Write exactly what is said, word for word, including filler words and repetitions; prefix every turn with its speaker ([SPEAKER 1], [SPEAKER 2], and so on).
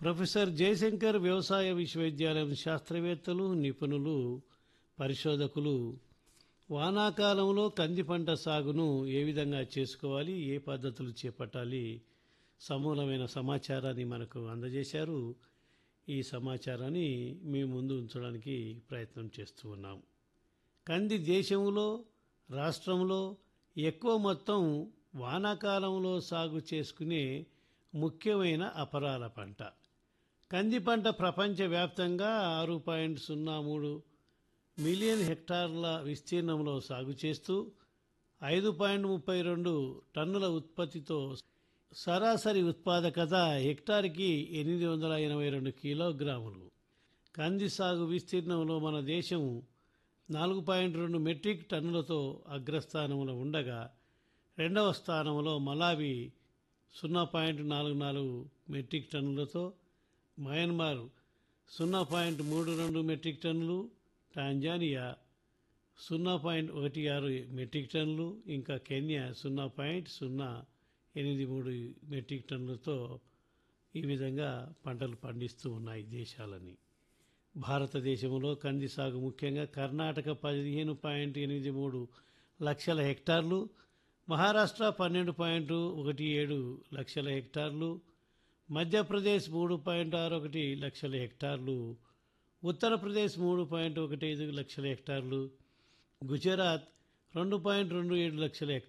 [SPEAKER 1] Professor Jayashankar వ్యవసాయ విశ్వవిద్యాలయం శాస్త్రవేత్తలు, నిపుణులు, పరిశోధకులు వానాకాలంలో కంది పంట సాగును ఏ విధంగా చేసుకోవాలి, ఏ పద్ధతులు చేపట్టాలి, సమూలమైన సమాచారాన్ని మనకు అందజేశారు. ఈ సమాచారాన్ని మీ ముందు ఉంచడానికి ప్రయత్నం చేస్తూ ఉన్నాం. కంది దేశంలో, రాష్ట్రంలో ఎక్కువ మొత్తం వానాకాలంలో సాగు చేసుకునే ముఖ్యమైన అపరాల పంట. కంది పంట ప్రపంచవ్యాప్తంగా ఆరు పాయింట్ సున్నా మూడు మిలియన్ హెక్టార్ల విస్తీర్ణంలో సాగు చేస్తూ ఐదు పాయింట్ ముప్పై రెండు టన్నుల ఉత్పత్తితో సరాసరి ఉత్పాదకత హెక్టార్కి ఎనిమిది వందల ఎనభై రెండు కిలోగ్రాములు. కంది సాగు విస్తీర్ణంలో మన దేశం నాలుగు పాయింట్ రెండు మెట్రిక్ టన్నులతో అగ్రస్థానంలో ఉండగా, రెండవ స్థానంలో మలావి సున్నా పాయింట్ నాలుగు నాలుగు మెట్రిక్ టన్నులతో, మయన్మార్ సున్నా పాయింట్ మూడు రెండు మెట్రిక్ టన్నులు, టాంజానియా సున్నా పాయింట్ ఒకటి ఆరు మెట్రిక్ టన్నులు, ఇంకా కెన్యా సున్నా పాయింట్ సున్నా ఎనిమిది మూడు మెట్రిక్ టన్నులతో ఈ విధంగా పంటలు పండిస్తూ ఉన్నాయి దేశాలని. భారతదేశంలో కంది సాగు ముఖ్యంగా కర్ణాటక పదిహేను పాయింట్ ఎనిమిది మూడు లక్షల హెక్టార్లు, మహారాష్ట్ర పన్నెండు పాయింట్ ఒకటి ఏడు లక్షల హెక్టార్లు, మధ్యప్రదేశ్ మూడు పాయింట్ ఆరు ఒకటి లక్షల హెక్టార్లు, ఉత్తరప్రదేశ్ మూడు పాయింట్ ఒకటి ఐదు లక్షల హెక్టార్లు, గుజరాత్ రెండు పాయింట్ రెండు ఏడు లక్షల హెక్టార్లు